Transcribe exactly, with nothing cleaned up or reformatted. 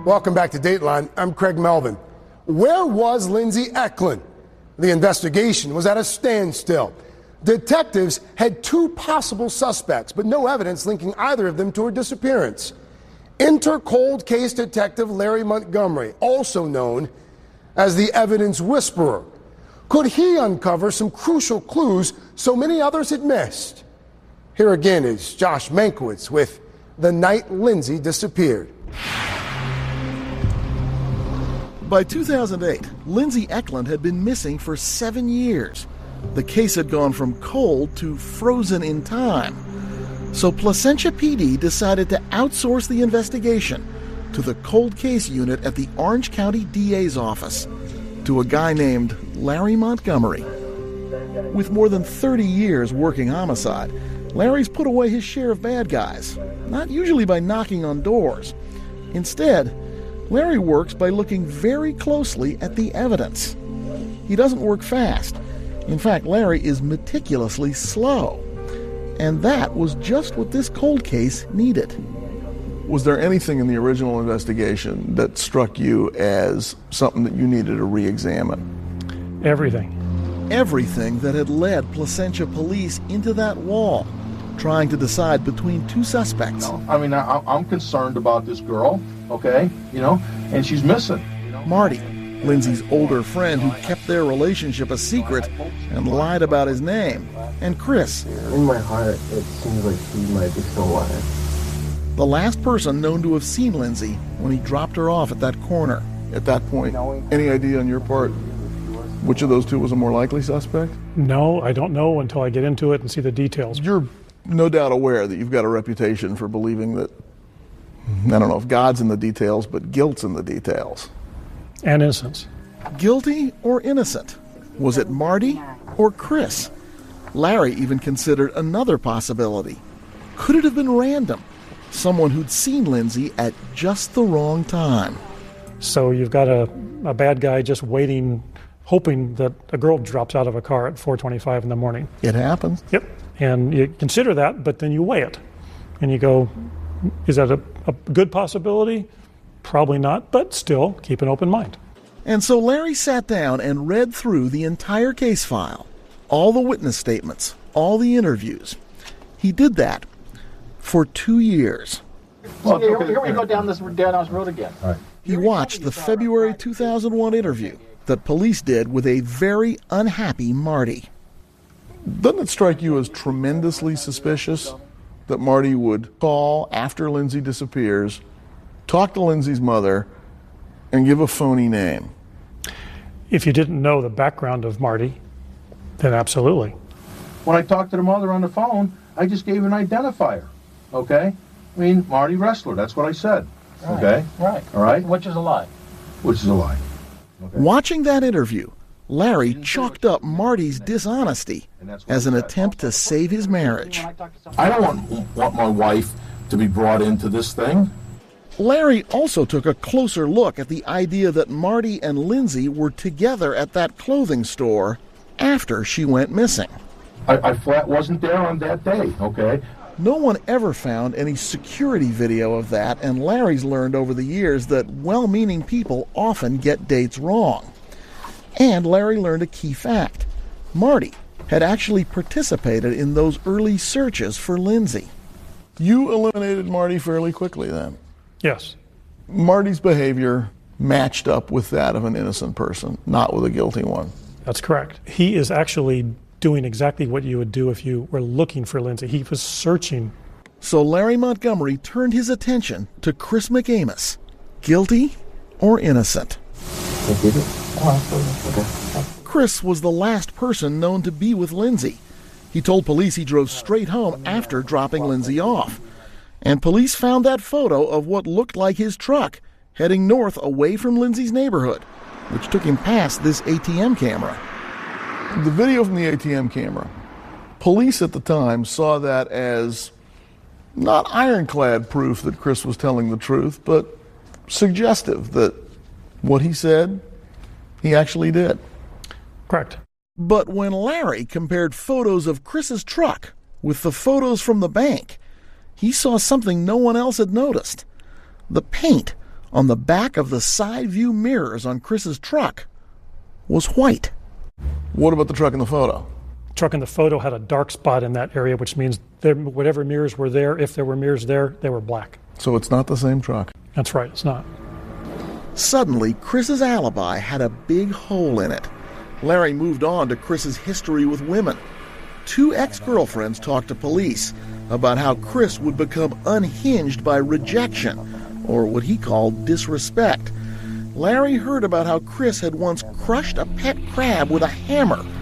Welcome back to Dateline. I'm Craig Melvin. Where was Lindsay Eklund? The investigation was at a standstill. Detectives had two possible suspects, but no evidence linking either of them to her disappearance. Enter cold case detective Larry Montgomery, also known as the evidence whisperer. Could he uncover some crucial clues so many others had missed? Here again is Josh Mankiewicz with The Night Lindsay Disappeared. By two thousand eight, Lindsay Eklund had been missing for seven years. The case had gone from cold to frozen in time. So Placentia P D decided to outsource the investigation to the cold case unit at the Orange County D A's office, to a guy named Larry Montgomery. With more than thirty years working homicide, Larry's put away his share of bad guys, not usually by knocking on doors. Instead, Larry works by looking very closely at the evidence. He doesn't work fast. In fact, Larry is meticulously slow. And that was just what this cold case needed. Was there anything in the original investigation that struck you as something that you needed to re-examine? Everything. Everything that had led Placentia police into that wall, trying to decide between two suspects. No, I mean, I, I'm concerned about this girl, okay, you know, and she's missing. You know? Marty, Lindsay's older friend who kept their relationship a secret and lied about his name, and Chris. In my heart, it seems like he might be still alive. The last person known to have seen Lindsay when he dropped her off at that corner. At that point, any idea on your part which of those two was a more likely suspect? No, I don't know until I get into it and see the details. You're no doubt aware that you've got a reputation for believing that, I don't know if God's in the details, but guilt's in the details. And innocence. Guilty or innocent? Was it Marty or Chris? Larry even considered another possibility. Could it have been random? Someone who'd seen Lindsay at just the wrong time. So you've got a, a bad guy just waiting, hoping that a girl drops out of a car at four twenty-five in the morning. It happens. Yep. And you consider that, but then you weigh it. And you go, is that a, a good possibility? Probably not, but still keep an open mind. And so Larry sat down and read through the entire case file, all the witness statements, all the interviews. He did that for two years. Well, here, here we go down this down this road again. All right. He watched the February two thousand one interview that police did with a very unhappy Marty. Doesn't it strike you as tremendously suspicious that Marty would call after Lindsay disappears, talk to Lindsay's mother, and give a phony name? If you didn't know the background of Marty, then absolutely. When I talked to the mother on the phone, I just gave an identifier, okay? I mean, Marty Wrestler, that's what I said, right, okay? Right. All right? Which is a lie. Which is a lie. Okay. Watching that interview, Larry chalked up Marty's dishonesty as an attempt to save his marriage. I don't want, want my wife to be brought into this thing. Larry also took a closer look at the idea that Marty and Lindsay were together at that clothing store after she went missing. I, I flat wasn't there on that day, okay? No one ever found any security video of that, and Larry's learned over the years that well-meaning people often get dates wrong. And Larry learned a key fact. Marty had actually participated in those early searches for Lindsay. You eliminated Marty fairly quickly then. Yes. Marty's behavior matched up with that of an innocent person, not with a guilty one. That's correct. He is actually doing exactly what you would do if you were looking for Lindsay. He was searching. So Larry Montgomery turned his attention to Chris McAmis. Guilty or innocent? Chris was the last person known to be with Lindsay. He told police he drove straight home after dropping Lindsay off. And police found that photo of what looked like his truck heading north away from Lindsay's neighborhood, which took him past this A T M camera. The video from the A T M camera, police at the time saw that as not ironclad proof that Chris was telling the truth, but suggestive that what he said, he actually did. Correct. But when Larry compared photos of Chris's truck with the photos from the bank, he saw something no one else had noticed. The paint on the back of the side view mirrors on Chris's truck was white. What about the truck in the photo? Truck in the photo had a dark spot in that area, which means there, whatever mirrors were there, if there were mirrors there, they were black. So it's not the same truck. That's right, it's not. Suddenly, Chris's alibi had a big hole in it. Larry moved on to Chris's history with women. Two ex-girlfriends talked to police about how Chris would become unhinged by rejection, or what he called disrespect. Larry heard about how Chris had once crushed a pet crab with a hammer